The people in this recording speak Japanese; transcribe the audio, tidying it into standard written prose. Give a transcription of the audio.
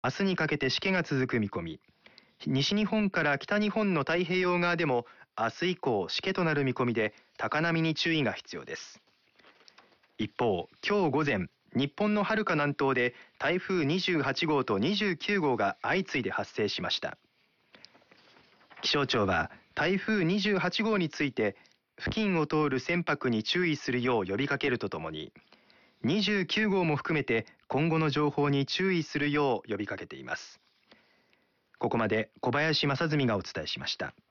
明日にかけてしけが続く見込み。西日本から北日本の太平洋側でも明日以降しけとなる見込みで、高波に注意が必要です。一方、今日午前、日本の遥か南東で台風28号と29号が相次いで発生しました。気象庁は台風28号について、付近を通る船舶に注意するよう呼びかけるとともに、29号も含めて今後の情報に注意するよう呼びかけています。ここまで小林正純がお伝えしました。